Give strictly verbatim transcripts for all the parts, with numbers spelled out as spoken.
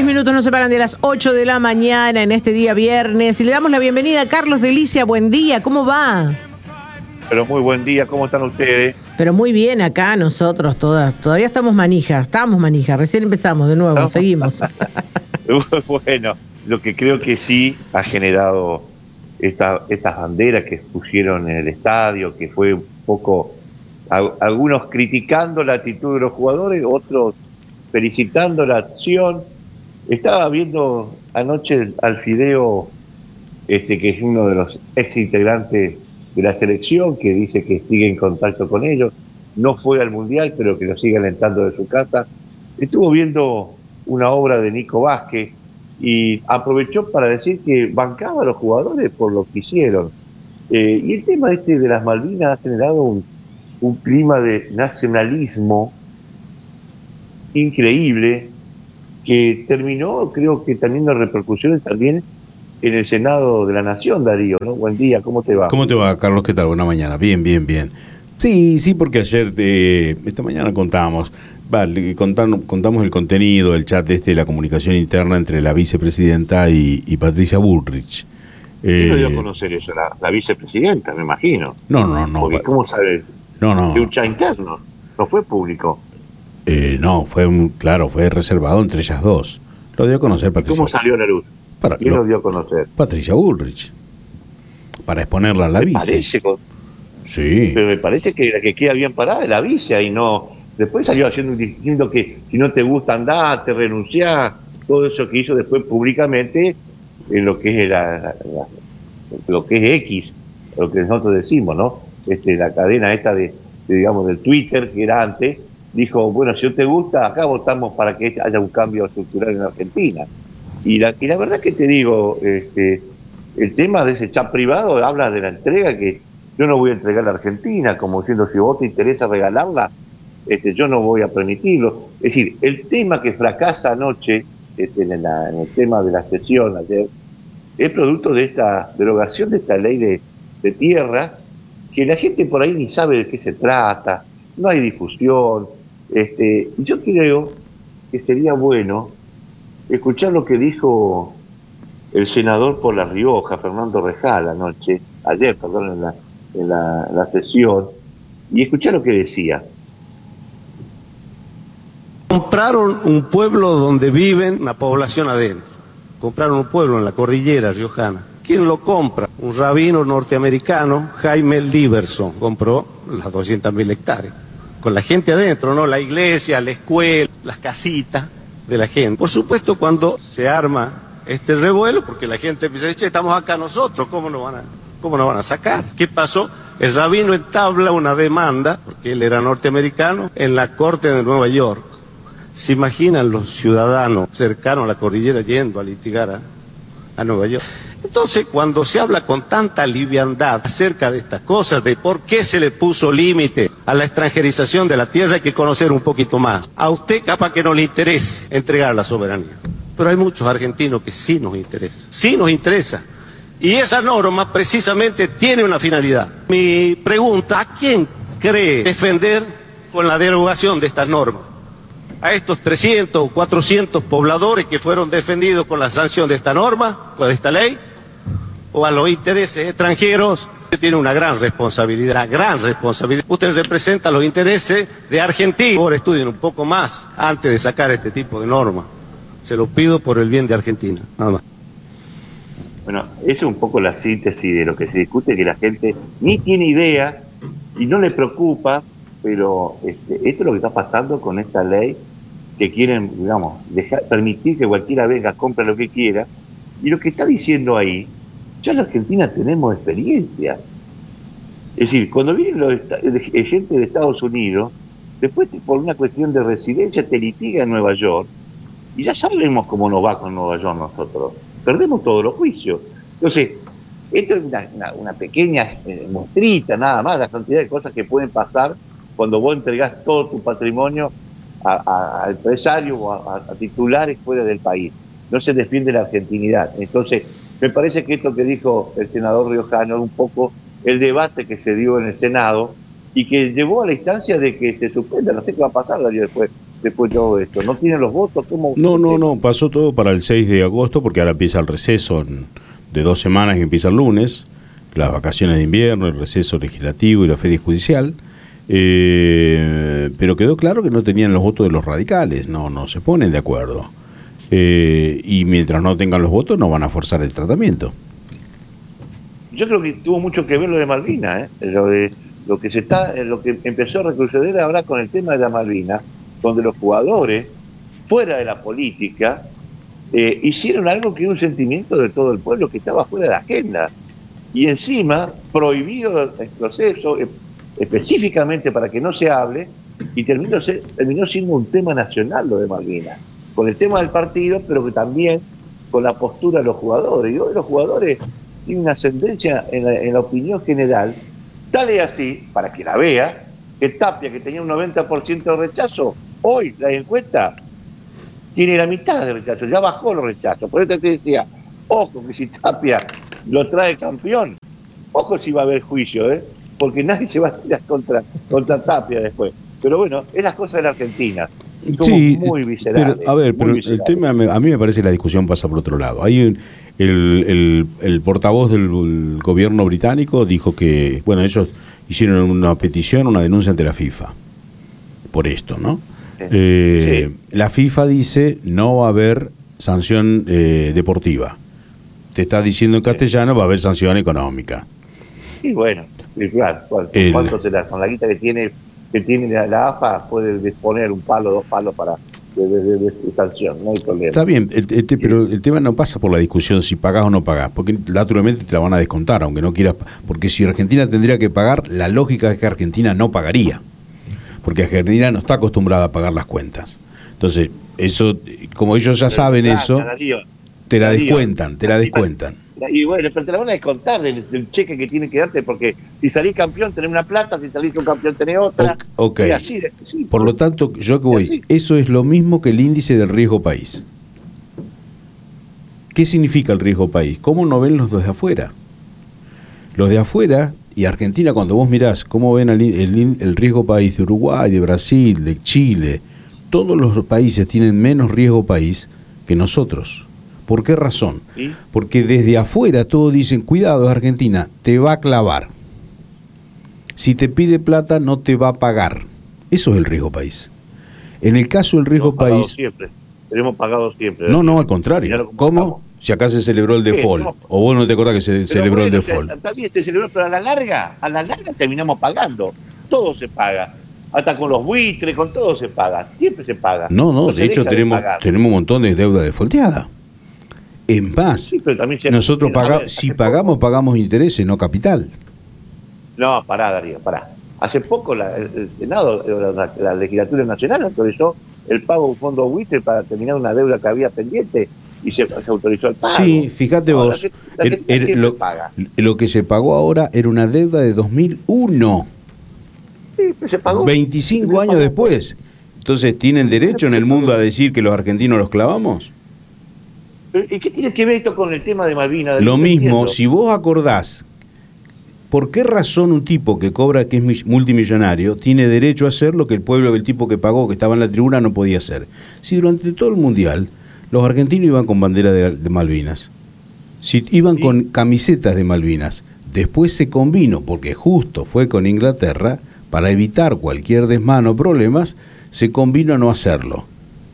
Seis minutos nos separan de las ocho de la mañana en este día viernes y le damos la bienvenida a Carlos Delicia. Buen día, ¿cómo va? Pero muy buen día, ¿cómo están ustedes? Pero muy bien acá nosotros, todas, todavía estamos manija, estábamos manija, recién empezamos de nuevo, ¿Estamos? seguimos. Bueno, lo que creo que sí ha generado esta, estas banderas que pusieron en el estadio, que fue un poco, a, algunos criticando la actitud de los jugadores, otros felicitando la acción. Estaba viendo anoche al Fideo, este, que es uno de los ex integrantes de la selección, que dice que sigue en contacto con ellos, no fue al Mundial, pero que lo sigue alentando de su casa. Estuvo viendo una obra de Nico Vázquez y aprovechó para decir que bancaba a los jugadores por lo que hicieron. Eh, y el tema este de las Malvinas ha generado un, un clima de nacionalismo increíble que terminó, creo que teniendo repercusiones también en el Senado de la Nación, Darío, ¿no? Buen día, ¿cómo te va? ¿Cómo te va, Carlos? ¿Qué tal? Buena mañana. Bien, bien, bien. Sí, sí, porque ayer, eh, esta mañana contábamos, vale, contamos, contamos el contenido, el chat este, la comunicación interna entre la vicepresidenta y, y Patricia Bullrich. ¿Quién lo dio a conocer eso? La, la vicepresidenta, me imagino. No, no, no. Porque, ¿cómo sabes? No, no. De un chat interno, no fue público. Eh, no, fue un, claro, fue reservado entre ellas dos. Lo dio a conocer Patricia. ¿Cómo salió a la luz? Para, ¿Quién lo, lo dio a conocer? Patricia Bullrich. Para exponerla a la me vice. Parece, con... Sí. Pero me parece que la que queda bien parada es la vice y no. Después salió haciendo, diciendo que si no te gusta andate, renunciar, todo eso que hizo después públicamente en lo que es la, la, la, lo que es X, lo que nosotros decimos, ¿no? Este, la cadena esta de, de, digamos, del Twitter, que era antes, dijo, bueno, si no te gusta, acá votamos para que haya un cambio estructural en Argentina. Y la, y la verdad que te digo, este, el tema de ese chat privado habla de la entrega, que yo no voy a entregar a la Argentina, como diciendo, si vos te interesa regalarla, este, yo no voy a permitirlo. Es decir, el tema que fracasa anoche, este, en, la, en el tema de la sesión ayer, es producto de esta derogación de esta ley de, de tierra, que la gente por ahí ni sabe de qué se trata, no hay difusión. Este, yo creo que sería bueno escuchar lo que dijo el senador por La Rioja, Fernando Rejal, anoche, ayer, perdón, en la, en la, la sesión, y escuchar lo que decía. Compraron un pueblo donde viven una población adentro. Compraron un pueblo en la cordillera riojana. ¿Quién lo compra? Un rabino norteamericano, Jaime Liberson, compró las doscientas mil hectáreas. Con la gente adentro, ¿no? La iglesia, la escuela, las casitas de la gente. Por supuesto, cuando se arma este revuelo, porque la gente dice, che, estamos acá nosotros, ¿cómo nos van a, cómo nos van a sacar? ¿Qué pasó? El rabino entabla una demanda, porque él era norteamericano, en la corte de Nueva York. ¿Se imaginan los ciudadanos cercanos a la cordillera yendo a litigar a, a Nueva York? Entonces, cuando se habla con tanta liviandad acerca de estas cosas, de por qué se le puso límite a la extranjerización de la tierra, hay que conocer un poquito más. A usted capaz que no le interese entregar la soberanía, pero hay muchos argentinos que sí nos interesa, sí nos interesa. Y esa norma precisamente tiene una finalidad. Mi pregunta, ¿a quién cree defender con la derogación de estas normas? ¿A estos trescientos o cuatrocientos pobladores que fueron defendidos con la sanción de esta norma, con esta ley? ¿O a los intereses extranjeros? Usted tiene una gran responsabilidad, una gran responsabilidad. Usted representa los intereses de Argentina. Ahora estudien un poco más antes de sacar este tipo de normas. Se lo pido por el bien de Argentina, nada más. Bueno, esa es un poco la síntesis de lo que se discute, que la gente ni tiene idea y no le preocupa, pero este, esto es lo que está pasando con esta ley, que quieren, digamos, dejar, permitir que cualquiera venga, compre lo que quiera, y lo que está diciendo ahí, ya en la Argentina tenemos experiencia. Es decir, cuando vienen los, gente de Estados Unidos, después por una cuestión de residencia te litiga en Nueva York, y ya sabemos cómo nos va con Nueva York nosotros. Perdemos todos los juicios. Entonces, esto es una, una, una pequeña eh, muestrita nada más, la cantidad de cosas que pueden pasar cuando vos entregás todo tu patrimonio a, a, a empresarios o a, a titulares fuera del país. No se defiende la argentinidad. Entonces, me parece que esto que dijo el senador riojano es un poco el debate que se dio en el Senado y que llevó a la instancia de que se suspenda. No sé qué va a pasar Darío, después después de todo esto? ¿No tienen los votos? ¿Cómo? No, no, no, pasó todo para el seis de agosto, porque ahora empieza el receso en- de dos semanas que empieza el lunes, las vacaciones de invierno, el receso legislativo y la feria judicial. Eh, pero quedó claro que no tenían los votos de los radicales, no, no se ponen de acuerdo. Eh, y mientras no tengan los votos no van a forzar el tratamiento. Yo creo que tuvo mucho que ver lo de Malvinas, ¿eh? Lo de lo que se está, lo que empezó a retroceder ahora con el tema de la Malvinas, donde los jugadores, fuera de la política, eh, hicieron algo que era un sentimiento de todo el pueblo que estaba fuera de la agenda. Y encima, prohibido el proceso, eh, específicamente para que no se hable, y terminó, se- terminó siendo un tema nacional lo de Malvinas, con el tema del partido, pero que también con la postura de los jugadores. Y hoy los jugadores tienen una ascendencia en la, en la opinión general, tal es así, para que la vea, que Tapia, que tenía un noventa por ciento de rechazo, hoy la encuesta tiene la mitad de rechazo, ya bajó los rechazos. Por eso te decía, ojo que si Tapia lo trae campeón, ojo si va a haber juicio, ¿eh? Porque nadie se va a tirar contra, contra Tapia después. Pero bueno, es las cosas de la Argentina. Somos Sí, muy viscerales. pero, a ver, muy pero el viscerales. tema, me- a mí me parece que la discusión pasa por otro lado. Hay un- el, el, el portavoz del gobierno británico dijo que, bueno, ellos hicieron una petición, una denuncia ante la FIFA por esto, ¿no? Sí. Eh, Sí. La FIFA dice no va a haber sanción eh, deportiva. Te está diciendo en castellano va a haber sanción económica. Y bueno, y claro, ¿cuál- El- ¿cuánto será? Con la guita que tiene que tiene la, la A F A puede disponer un palo, dos palos para de, de- de- de sanción, no hay problema. Está bien, el- el te- pero el tema no pasa por la discusión si pagás o no pagás, porque naturalmente te la van a descontar, aunque no quieras, porque si Argentina tendría que pagar, la lógica es que Argentina no pagaría, porque Argentina no está acostumbrada a pagar las cuentas. Entonces, eso, como ellos ya saben Claro, eso, Darío, te la Darío, descuentan, te la y- descuentan. Y bueno, pero te la van a descontar del, del cheque que tienen que darte, porque si salís campeón tenés una plata, si salís un campeón tenés otra. O- ok. Y así de- sí, Por lo tanto, yo que Y voy, así. eso es lo mismo que el índice del riesgo país. ¿Qué significa el riesgo país? ¿Cómo no ven los de afuera? Los de afuera, y Argentina, cuando vos mirás cómo ven el, el- el riesgo país de Uruguay, de Brasil, de Chile, todos los países tienen menos riesgo país que nosotros. ¿Por qué razón? ¿Y? Porque desde afuera todos dicen, cuidado Argentina, te va a clavar. Si te pide plata no te va a pagar. Eso es el riesgo país. En el caso del riesgo Hemos pagado país, siempre. Tenemos pagado siempre. no, no, al Mirá contrario. lo ¿Cómo? pagamos. Si acá se celebró el ¿Qué? default, No. o vos no te acordás que se Pero celebró bueno, el o sea, default. también se celebró, pero a la larga, a la larga terminamos pagando. Todo se paga. Hasta con los buitres, con todo se paga. Siempre se paga. No, no, se de hecho deja tenemos, pagar. tenemos un montón de deuda defaulteada. En más, Sí, pero también se- nosotros a ver, pagamos, hace si poco- pagamos, pagamos intereses, no capital. No, pará, Darío, pará. Hace poco la- el, el Senado, la, la Legislatura Nacional autorizó el pago de un fondo buitre para terminar una deuda que había pendiente y se, se autorizó el pago. Sí, fíjate No, vos, la gente- la er- gente er- siempre lo, paga. lo que se pagó ahora era una deuda de dos mil uno, Sí, pero se pagó. veinticinco Se años pagó. después. Entonces, ¿tienen derecho en el mundo a decir que los argentinos los clavamos? ¿Y qué tiene que ver esto con el tema de Malvinas? Lo No mismo, entiendo. si vos acordás, ¿por qué razón un tipo que cobra, que es mi- multimillonario, tiene derecho a hacer lo que el pueblo del tipo que pagó, que estaba en la tribuna, no podía hacer? Si durante todo el Mundial los argentinos iban con bandera de, de Malvinas, si iban Sí. con camisetas de Malvinas, después se combinó, porque justo fue con Inglaterra, para evitar cualquier desmano o problemas, se combinó a no hacerlo.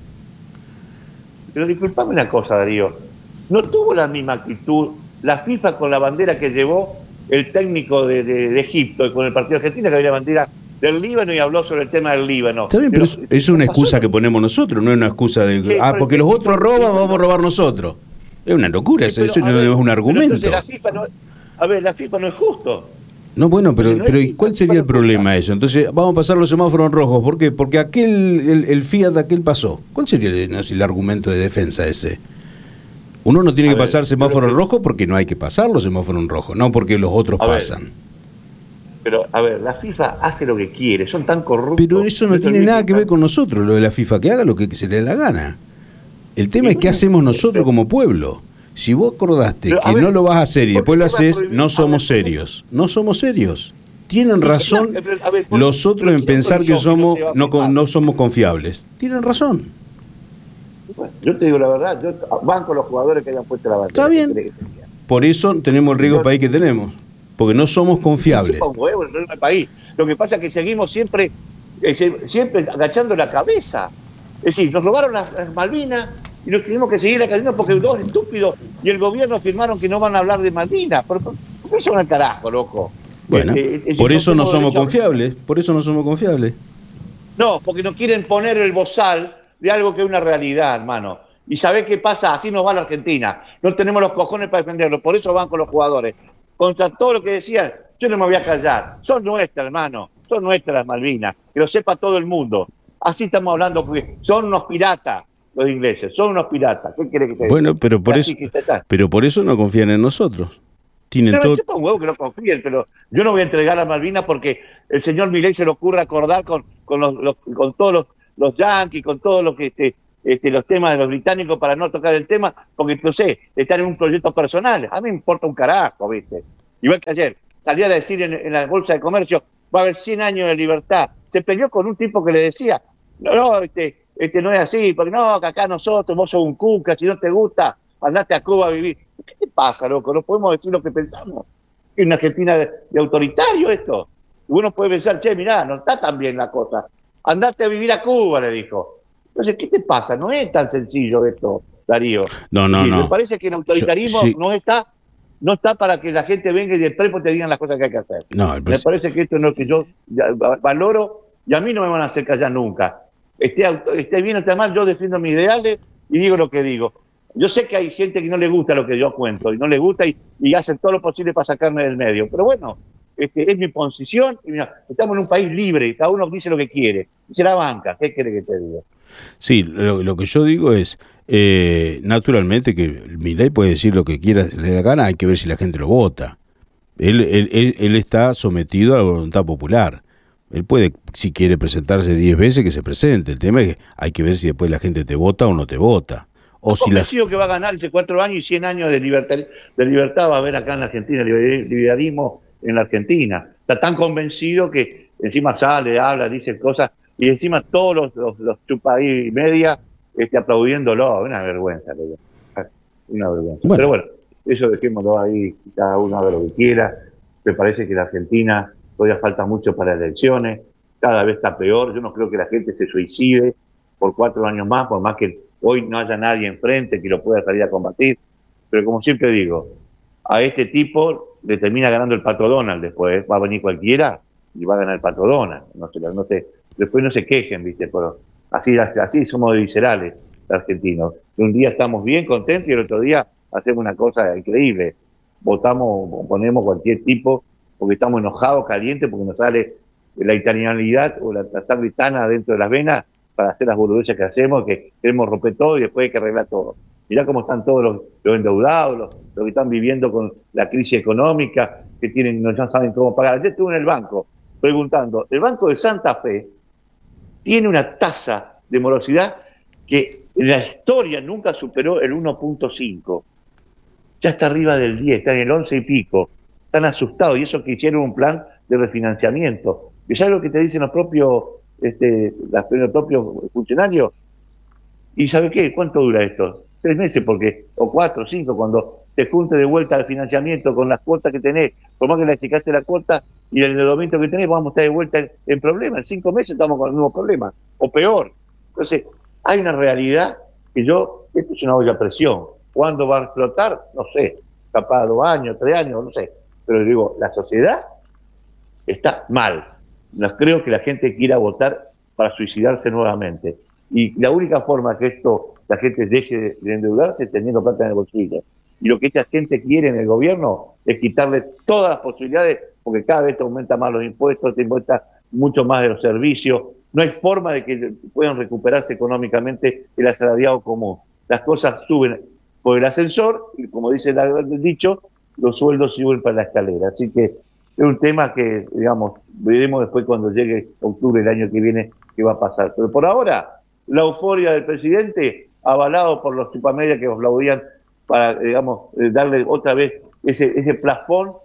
Pero disculpame una cosa, Darío. ¿No tuvo la misma actitud la FIFA con la bandera que llevó el técnico de, de- de Egipto y con el partido argentino, que había la bandera del Líbano y habló sobre el tema del Líbano? Está bien, pero es, es una ¿qué pasó? excusa que ponemos nosotros, no es una excusa de, Sí, ah, pero- porque los otros roban, vamos a robar nosotros. Es una locura, Sí, eso, pero, eso a no ver, es un pero argumento. entonces la FIFA no, a ver, la FIFA no es justo. No, bueno, pero, Si no pero es ¿y ¿cuál FIFA, sería el ¿cuál es problema eso? Entonces, vamos a pasar los semáforos en rojos. ¿Por qué? Porque aquel, el, el Fiat aquel pasó. ¿Cuál sería el, no sé, el argumento de defensa ese? Uno no tiene A que ver, pasar semáforo pero- en rojo porque no hay que pasar los semáforos en rojo, no porque los otros A ver, pasan. Pero, a ver, la FIFA hace lo que quiere, son tan corruptos. Pero eso no se tiene olviden nada que ver tanto. con nosotros, lo de la FIFA, que haga lo que se le dé la gana. El tema Y es qué bueno, hacemos nosotros pero- como pueblo. Si vos acordaste Pero, a que ver, no lo vas a hacer y ¿por después qué lo te va a haces, prohibir? no A somos ver, serios. No somos serios. Tienen razón A ver, ¿por- los otros en pensar que somos no, no, con- no somos confiables. Tienen razón. Bueno, yo te digo la verdad, yo banco los jugadores que hayan puesto la bandera. Está bien. Por eso tenemos el riesgo país que tenemos, porque no somos confiables. Un huevo el resto del país. Lo que pasa es que seguimos siempre, eh, siempre agachando la cabeza. Es decir, nos robaron las, las Malvinas y nos tenemos que seguir agachando porque dos estúpidos y el gobierno firmaron que no van a hablar de Malvinas. ¿Por, por, por qué son al carajo, loco? Bueno, eh, eh, por eso no somos derecho... confiables, por eso no somos confiables. No, porque no quieren poner el bozal de algo que es una realidad, hermano. ¿Y sabés qué pasa? Así nos va la Argentina. No tenemos los cojones para defenderlo, por eso van con los jugadores. Contra todo lo que decían, yo no me voy a callar. Son nuestras, hermano, son nuestras las Malvinas, que lo sepa todo el mundo. Así estamos hablando, porque son unos piratas los ingleses, son unos piratas. ¿Qué quiere que te diga? Bueno, pero por eso, pero por eso no confían en nosotros. Tienen no, todo... me chupa un huevo que no confíen, pero yo no voy a entregar las Malvinas porque el señor Milei se le ocurre acordar con, con, los, los, con todos los, los yanquis, con todos los que este, este, los temas de los británicos para no tocar el tema, porque no sé, están en un proyecto personal. A mí me importa un carajo, ¿viste? Igual que ayer, salía a decir en, en la Bolsa de Comercio, va a haber cien años de libertad. Se peleó con un tipo que le decía, no, no, este, este no es así, porque no, que acá nosotros, vos sos un cuca, si no te gusta, andate a Cuba a vivir. ¿Qué te pasa, loco? No podemos decir lo que pensamos. Es una Argentina de, de autoritario esto. Y uno puede pensar, che, mirá, no está tan bien la cosa. Andate a vivir a Cuba, le dijo. Entonces, ¿qué te pasa? No es tan sencillo esto, Darío. No, no, y no. Me parece que el autoritarismo Yo, sí. no está no está para que la gente venga y de prepo te digan las cosas que hay que hacer. No, el Me parece que esto es lo que yo valoro y a mí no me van a hacer callar nunca. Esté, esté bien o esté mal, yo defiendo mis ideales y digo lo que digo. Yo sé que hay gente que no le gusta lo que yo cuento y no le gusta y, y hacen todo lo posible para sacarme del medio. Pero bueno, este, es mi posición y mira, estamos en un país libre, cada uno dice lo que quiere. Y se la banca, ¿qué quiere que te diga? Sí, lo, lo que yo digo es, eh, naturalmente que Milei puede decir lo que quiera, le da gana, hay que ver si la gente lo vota. Él, él, él, él está sometido a la voluntad popular. Él puede, si quiere presentarse diez veces, que se presente. El tema es que hay que ver si después la gente te vota o no te vota. O Estoy si la... convencido que va a ganar hace cuatro años y cien años de libertad, de libertad va a haber acá en la Argentina, liberalismo en la Argentina. Está tan convencido que encima sale, habla, dice cosas, y encima todos los, los, los chupa y media este, aplaudiéndolo. Una vergüenza, una vergüenza. Bueno. Pero bueno, eso dejémoslo ahí, cada uno haga lo que quiera. Me parece que la Argentina todavía falta mucho para elecciones, cada vez está peor. Yo no creo que la gente se suicide por cuatro años más, por más que hoy no haya nadie enfrente que lo pueda salir a combatir. Pero como siempre digo, a este tipo le termina ganando el Pato Donald después. Va a venir cualquiera y va a ganar el Pato Donald. No se, no se, después no se quejen, ¿viste? Pero así, así somos viscerales los argentinos. Un día estamos bien contentos y el otro día hacemos una cosa increíble. Votamos, ponemos cualquier tipo porque estamos enojados, calientes, porque nos sale la italianidad o la, la sangre tana dentro de las venas para hacer las boludeces que hacemos, que queremos romper todo y después hay que arreglar todo. Mirá cómo están todos los, los endeudados, los, los que están viviendo con la crisis económica, que tienen no ya saben cómo pagar. Ayer estuve en el banco preguntando, el Banco de Santa Fe tiene una tasa de morosidad que en la historia nunca superó el uno punto cinco. Ya está arriba del diez, está en el once y pico. Están asustados y eso que hicieron un plan de refinanciamiento. ¿Y sabes lo que te dicen los propios Este, los propios funcionarios? ¿Y sabe qué? ¿Cuánto dura esto? Tres meses, porque, o cuatro, cinco, cuando te junte de vuelta al financiamiento con las cuotas que tenés, por más que le achicaste la cuota y el endeudamiento que tenés, vamos a estar de vuelta en, en problemas. En cinco meses estamos con el mismo problema, o peor. Entonces, hay una realidad que yo, esto es una olla a presión. ¿Cuándo va a explotar? No sé, capaz dos años, tres años, no sé. Pero digo, la sociedad está mal. No creo que la gente quiera votar para suicidarse nuevamente. Y la única forma que esto la gente deje de, de endeudarse es teniendo plata en el bolsillo. Y lo que esta gente quiere en el gobierno es quitarle todas las posibilidades, porque cada vez te aumenta más los impuestos, te aumenta mucho más de los servicios. No hay forma de que puedan recuperarse económicamente el asalariado común. Las cosas suben por el ascensor y, como dice el dicho, los sueldos suben para la escalera. Así que es un tema que, digamos, veremos después cuando llegue octubre del año que viene qué va a pasar. Pero por ahora, la euforia del presidente, avalado por los chupamedia que aplaudían para, digamos, darle otra vez ese, ese plafón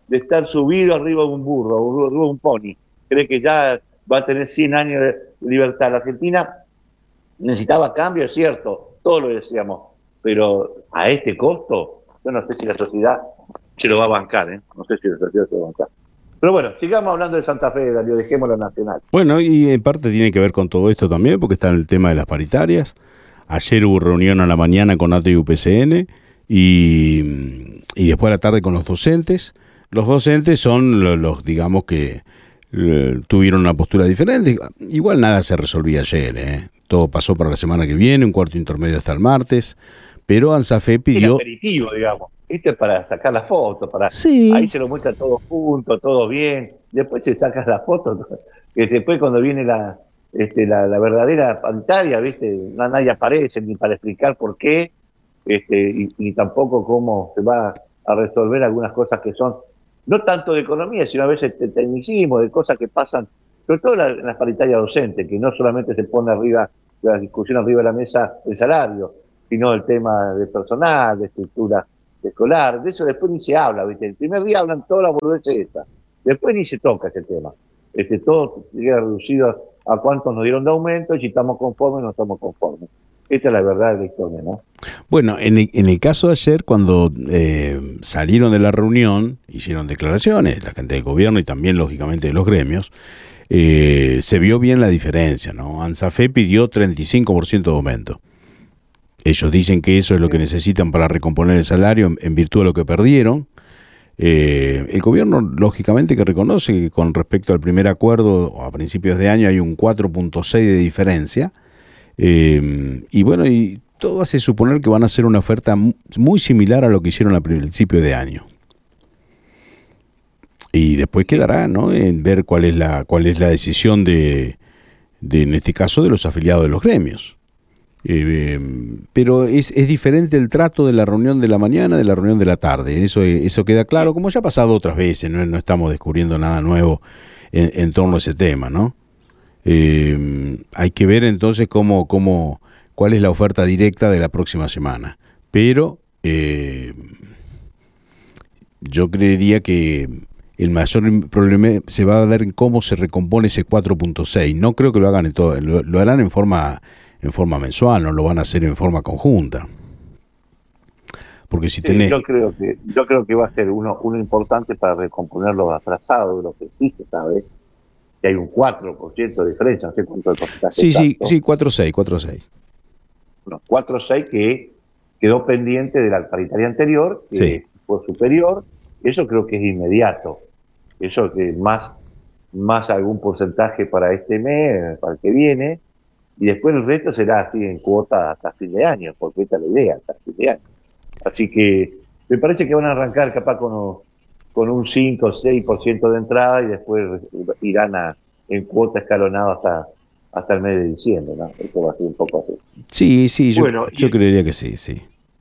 de estar subido arriba de un burro, o arriba de un pony. Cree que ya va a tener cien años de libertad. La Argentina necesitaba cambio, es cierto, todos lo decíamos, pero a este costo, yo no sé si la sociedad se lo va a bancar, ¿eh? No sé si la sociedad se lo va a bancar. Pero bueno, sigamos hablando de Santa Fe, Darío, dejémoslo nacional. Bueno, y en parte tiene que ver con todo esto también, porque está en el tema de las paritarias. Ayer hubo reunión a la mañana con A T E y U P C N y, y después a la tarde con los docentes. Los docentes son los, los digamos que eh, tuvieron una postura diferente. Igual nada se resolvía ayer, ¿eh? Todo pasó para la semana que viene, un cuarto intermedio hasta el martes, pero ANSAFE pidió... Era aperitivo, digamos. Este es para sacar la foto, para sí. Ahí se lo muestra todo junto, todo bien. Después se saca la foto. Que después cuando viene la, este, la, la verdadera pantalla, ¿viste? Nadie aparece ni para explicar por qué, este, y, y tampoco cómo se va a resolver algunas cosas que son, no tanto de economía, sino a veces de tecnicismo, de cosas que pasan, sobre todo en las paritarias docentes, que no solamente se pone arriba, la discusión arriba de la mesa el salario, sino el tema de personal, de estructura escolar, de eso después ni se habla, ¿viste? El primer día hablan todas las boludeces esa, después ni se toca ese tema. Este, todo llega reducido a cuántos nos dieron de aumento y si estamos conformes o no estamos conformes. Esta es la verdad de la historia, ¿no? Bueno, en el, en el caso de ayer, cuando eh, salieron de la reunión, hicieron declaraciones, la gente del gobierno y también, lógicamente, de los gremios, eh, se vio bien la diferencia, ¿no? ANSAFE pidió treinta y cinco por ciento de aumento. Ellos dicen que eso es lo que necesitan para recomponer el salario en, en virtud de lo que perdieron. Eh, el gobierno, lógicamente, que reconoce que con respecto al primer acuerdo a principios de año hay un cuatro punto seis de diferencia. Eh, y bueno, y todo hace suponer que van a hacer una oferta muy similar a lo que hicieron al principio de año. Y después quedará, ¿no?, en ver cuál es la cuál es la decisión de, de en este caso, de los afiliados de los gremios. Eh, pero es, es diferente el trato de la reunión de la mañana de la reunión de la tarde. Eso, eso queda claro, como ya ha pasado otras veces, no, no estamos descubriendo nada nuevo en, en torno a ese tema, ¿no? Eh, hay que ver entonces cómo, cómo, cuál es la oferta directa de la próxima semana. Pero eh, yo creería que el mayor problema se va a ver en cómo se recompone ese cuatro punto seis. No creo que lo hagan en todo, lo, lo harán en forma en forma mensual, no lo van a hacer en forma conjunta. Porque si sí, tenés... yo creo que yo creo que va a ser uno uno importante para recomponer los atrasados, de lo que sí se sabe, que hay un cuatro por ciento de diferencia, no sé cuánto de porcentaje. Sí, sí, sí, cuatro punto seis, cuatro punto seis. Bueno, cuatro punto seis que quedó pendiente de la paritaria anterior, que sí. fue superior. Eso creo que es inmediato. Eso que más, más algún porcentaje para este mes, para el que viene, y después el resto será así en cuota hasta fin de año, porque esta es la idea, hasta fin de año. Así que me parece que van a arrancar capaz con, con un cinco o seis por ciento de entrada y después irán a, en cuota escalonada hasta, hasta el mes de diciembre, ¿no? Esto va a ser un poco así. Sí, sí, yo, bueno, yo y, creería que sí, sí.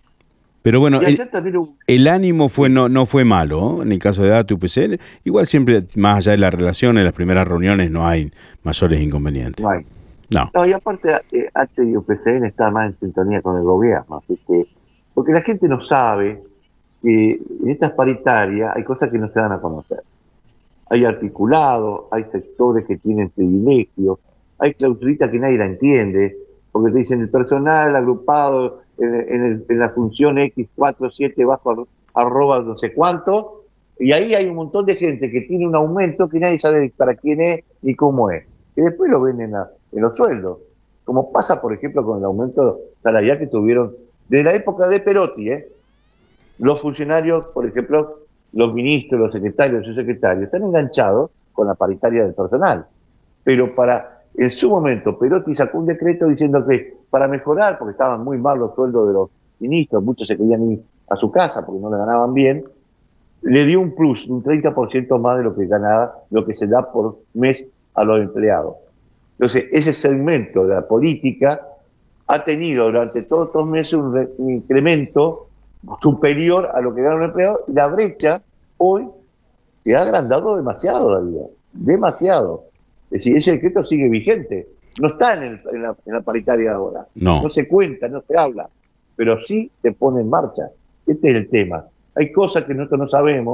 Pero bueno, el, un... el ánimo fue no no fue malo, ¿no? En el caso de A T E y U P C N. Igual siempre, más allá de la relación, en las primeras reuniones no hay mayores inconvenientes. No hay. No. No, y aparte eh, A T E y U P C N está más en sintonía con el gobierno, así que, porque la gente no sabe que en estas paritarias hay cosas que no se dan a conocer. Hay articulados, hay sectores que tienen privilegios, hay clausuritas que nadie la entiende, porque te dicen el personal agrupado en, en, el, en la función equis cuatro siete bajo arroba no sé cuánto, y ahí hay un montón de gente que tiene un aumento que nadie sabe para quién es ni cómo es, que después lo ven en, la, en los sueldos, como pasa por ejemplo con el aumento salarial que tuvieron desde la época de Perotti, ¿eh? Los funcionarios, por ejemplo, los ministros, los secretarios, los subsecretarios, están enganchados con la paritaria del personal, pero para... En su momento, Perotti sacó un decreto diciendo que para mejorar, porque estaban muy mal los sueldos de los ministros, muchos se querían ir a su casa porque no le ganaban bien, le dio un plus, un treinta por ciento más de lo que ganaba, lo que se da por mes a los empleados. Entonces, ese segmento de la política ha tenido durante todos estos meses un, re, un incremento superior a lo que gana un empleado, y la brecha hoy se ha agrandado demasiado, David, demasiado. Es decir, ese decreto sigue vigente. No está en, el, en, la, en la paritaria ahora. No. No se cuenta, no se habla. Pero sí se pone en marcha. Este es el tema. Hay cosas que nosotros no sabemos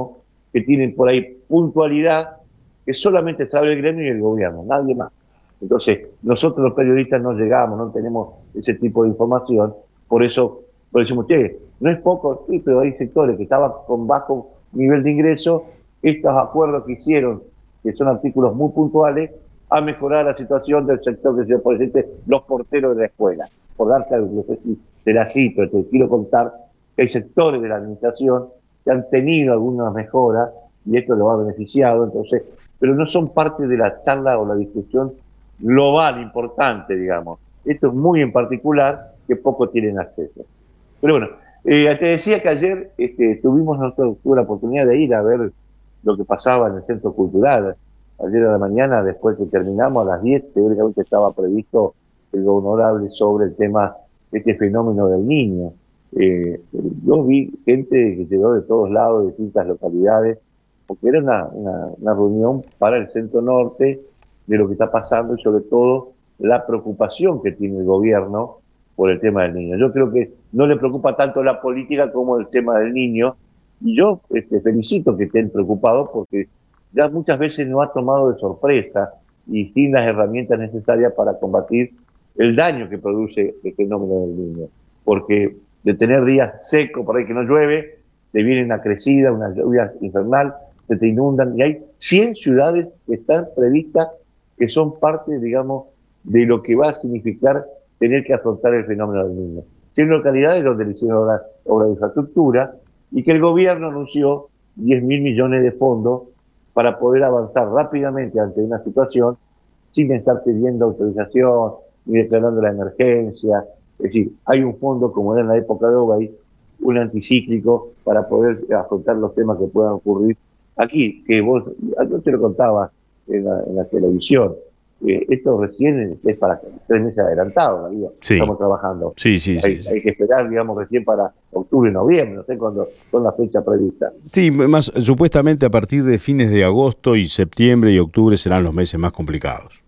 que tienen por ahí puntualidad, que solamente sabe el gremio y el gobierno, nadie más. Entonces, nosotros los periodistas no llegamos, no tenemos ese tipo de información, por eso, por eso decimos, che, no es poco, sí, pero hay sectores que estaban con bajo nivel de ingreso, estos acuerdos que hicieron, que son artículos muy puntuales, a mejorar la situación del sector que se por ejemplo, los porteros de la escuela. Por darte algo, no sé si te la cito, te quiero contar que hay sectores de la administración que han tenido algunas mejoras y esto lo ha beneficiado, entonces, pero no son parte de la charla o la discusión global importante, digamos. Esto es muy en particular que pocos tienen acceso. Pero bueno, eh, te decía que ayer este, tuvimos nosotros, tuve la oportunidad de ir a ver lo que pasaba en el Centro Cultural. Ayer a la mañana, después que terminamos, a las diez, teóricamente estaba previsto el honorable sobre el tema de este fenómeno del niño. Eh, yo vi gente que llegó de todos lados, de distintas localidades, porque era una, una, una reunión para el Centro Norte de lo que está pasando y sobre todo la preocupación que tiene el gobierno por el tema del niño. Yo creo que no le preocupa tanto la política como el tema del niño, y yo este, felicito que estén preocupados porque ya muchas veces nos ha tomado de sorpresa y sin las herramientas necesarias para combatir el daño que produce el fenómeno del niño. Porque de tener días secos, por ahí que no llueve, te viene una crecida, una lluvia infernal, se te inundan, y hay cien ciudades que están previstas que son parte, digamos, de lo que va a significar tener que afrontar el fenómeno del niño. cien localidades donde le hicieron obra, obra de infraestructura y que el gobierno anunció diez mil millones de fondos para poder avanzar rápidamente ante una situación sin estar pidiendo autorización ni declarando la emergencia. Es decir, hay un fondo, como era en la época de Obay, un anticíclico para poder afrontar los temas que puedan ocurrir aquí, que vos, yo te lo contaba en la, en la televisión. Eh, esto recién es para tres meses adelantado, ¿no? Sí. Estamos trabajando. Sí, sí, hay, sí, sí. hay que esperar, digamos, recién para octubre, noviembre, no sé cuándo son las fechas previstas. Sí, más supuestamente a partir de fines de agosto y septiembre y octubre serán los meses más complicados.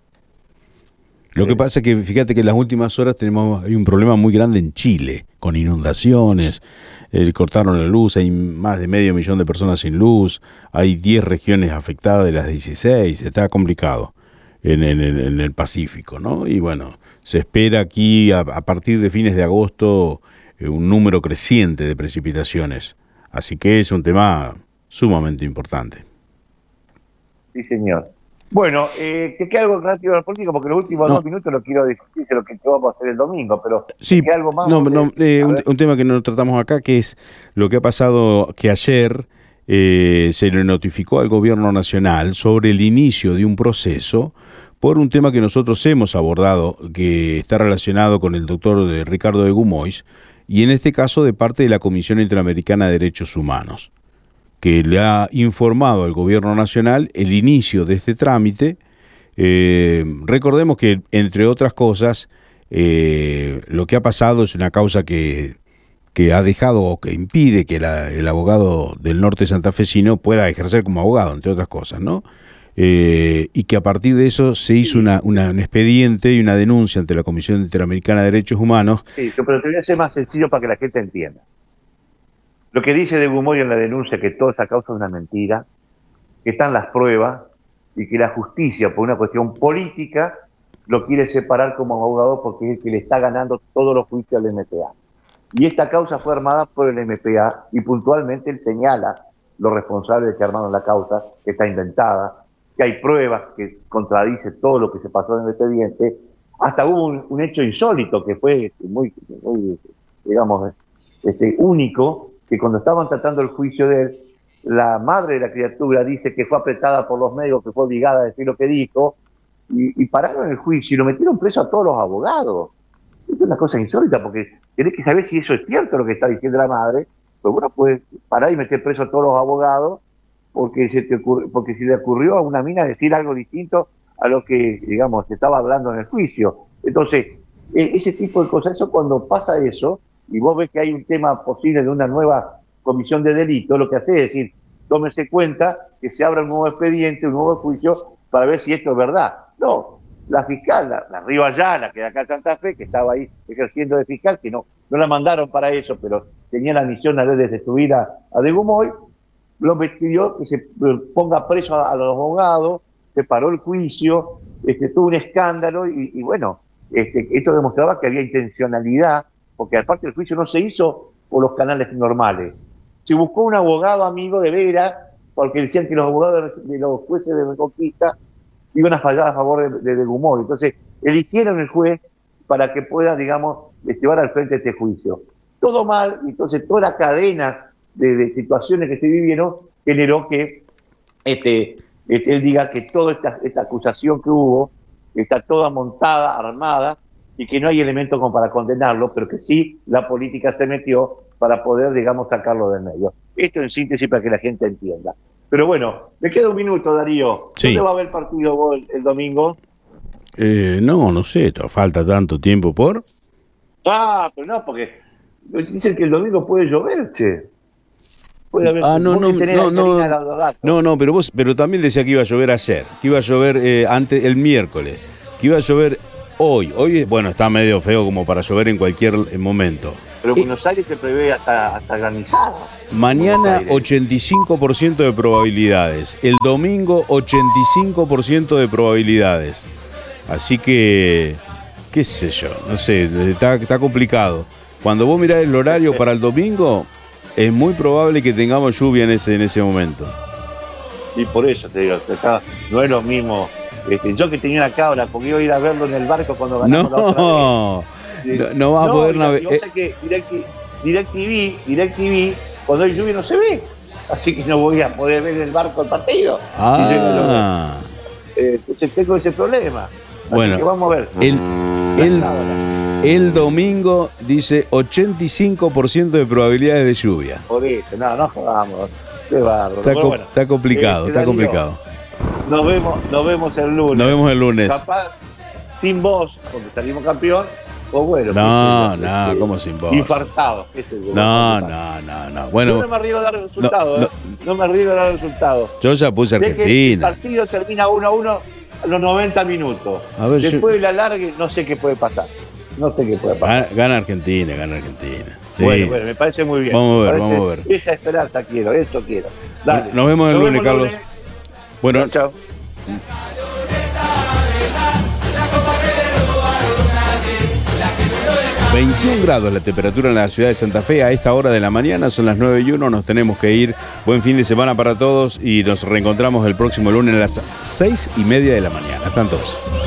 Lo sí. que pasa es que fíjate que en las últimas horas tenemos hay un problema muy grande en Chile, con inundaciones, eh, cortaron la luz, hay más de medio millón de personas sin luz, hay diez regiones afectadas de las dieciséis, está complicado. En, en, en el Pacífico, ¿no? Y bueno, se espera aquí a, a partir de fines de agosto eh, un número creciente de precipitaciones, así que es un tema sumamente importante. Sí, señor. Bueno, eh, que quede algo relativo a la política, porque los últimos no. dos minutos lo quiero discutir, de lo que vamos a hacer el domingo, pero sí, ¿qué algo más? No, no, eh, un, un tema que no tratamos acá, que es lo que ha pasado, que ayer eh, se le notificó al gobierno nacional sobre el inicio de un proceso por un tema que nosotros hemos abordado, que está relacionado con el doctor Ricardo de Gumois, y en este caso de parte de la Comisión Interamericana de Derechos Humanos, que le ha informado al gobierno nacional el inicio de este trámite. Eh, recordemos que, entre otras cosas, eh, lo que ha pasado es una causa que, que ha dejado o que impide que la, el abogado del norte santafesino pueda ejercer como abogado, entre otras cosas, ¿no? Eh, y que a partir de eso se hizo una, una, un expediente y una denuncia ante la Comisión Interamericana de Derechos Humanos. Sí, pero te voy a hacer más sencillo para que la gente entienda. Lo que dice de Gumoy en la denuncia, que toda esa causa es una mentira, que están las pruebas y que la justicia, por una cuestión política, lo quiere separar como abogado porque es el que le está ganando todos los juicios al M P A. Y esta causa fue armada por el M P A y puntualmente él señala los responsables que armaron la causa, que está inventada, que hay pruebas que contradice todo lo que se pasó en el expediente. Hasta hubo un, un hecho insólito que fue muy, muy digamos, este, único, que cuando estaban tratando el juicio de él, la madre de la criatura dice que fue apretada por los medios, que fue obligada a decir lo que dijo, y, y pararon el juicio y lo metieron preso a todos los abogados. Esto es una cosa insólita, porque tenés que saber si eso es cierto lo que está diciendo la madre, pero bueno, puedes parar y meter preso a todos los abogados, porque se te ocurre, porque si le ocurrió a una mina decir algo distinto a lo que, digamos, se estaba hablando en el juicio. Entonces, ese tipo de cosas, eso cuando pasa eso, y vos ves que hay un tema posible de una nueva comisión de delito, lo que hace es decir, tómese cuenta que se abra un nuevo expediente, un nuevo juicio, para ver si esto es verdad. No, la fiscal, la, la Río Ayala, que de acá en Santa Fe, que estaba ahí ejerciendo de fiscal, que no, no la mandaron para eso, pero tenía la misión a de destruir a, a De Gumoy, lo pidió que se ponga preso a, a los abogados, se paró el juicio, este, tuvo un escándalo y, y bueno, este, esto demostraba que había intencionalidad, porque aparte el juicio no se hizo por los canales normales. Se buscó un abogado amigo de Vera, porque decían que los abogados de, de los jueces de Reconquista iban a fallar a favor de, de, de Humor. Entonces, eligieron el juez para que pueda, digamos, llevar al frente este juicio. Todo mal, entonces toda la cadena de, de situaciones que se vivieron generó que este, este, él diga que toda esta, esta acusación que hubo está toda montada, armada, y que no hay elementos como para condenarlo, pero que sí la política se metió para poder, digamos, sacarlo del medio. Esto en síntesis para que la gente entienda. Pero bueno, me queda un minuto, Darío. Sí. ¿Dónde va a haber partido vos el, el domingo? Eh, no, no sé, falta tanto tiempo por... Ah, pero no, porque dicen que el domingo puede llover, che. Puede haber, ah, no, no, no, no, no, no, pero vos, pero también decía que iba a llover ayer, que iba a llover eh, antes, el miércoles, que iba a llover hoy. Hoy, bueno, está medio feo como para llover en cualquier momento. Pero Buenos Aires se prevé hasta, hasta granizado. Mañana ochenta y cinco por ciento de probabilidades, el domingo ochenta y cinco por ciento de probabilidades. Así que, qué sé yo, no sé, está, está complicado. Cuando vos mirás el horario para el domingo, es muy probable que tengamos lluvia en ese, en ese momento. Y por eso te digo, acá no es lo mismo. Este, yo que tenía una cabra, porque iba a ir a verlo en el barco cuando ganamos no, la otra vez. No, no vas no, a poder navegar. Eh. Que DirecTV, DirecTV, cuando hay lluvia no se ve. Así que no voy a poder ver en el barco el partido. Ah. Eh, entonces tengo ese problema. Así bueno, que vamos a ver. El, el, el domingo dice ochenta y cinco por ciento de probabilidades de lluvia. Por eso, no, no jodamos. Qué bárbaro. Está, bueno, bueno, está complicado, eh, está Darío, complicado. Nos vemos, nos vemos el lunes. Nos vemos el lunes. Capaz, sin vos, porque salimos campeón, o bueno. No, pues, no, este, ¿cómo sin vos? Infartado. Ese es el no, no, no, no. Bueno, yo no me arriesgo a dar resultados, no, ¿eh? No me arriesgo a dar resultados. Yo ya puse sé Argentina. Que el partido termina uno a uno a los noventa minutos. A ver, después yo... de la larga, no sé qué puede pasar. No sé qué puede pasar. Gana, gana Argentina, gana Argentina. Sí. Bueno, bueno, me parece muy bien. Vamos a ver, parece, vamos a ver. Esa esperanza quiero, esto quiero. Dale. Nos vemos el Nos lunes, vemos Carlos. Lunes. Bueno, chao. chao. veintiún grados la temperatura en la ciudad de Santa Fe a esta hora de la mañana, son las nueve y uno, nos tenemos que ir. Buen fin de semana para todos y nos reencontramos el próximo lunes a las seis y media de la mañana. Están todos.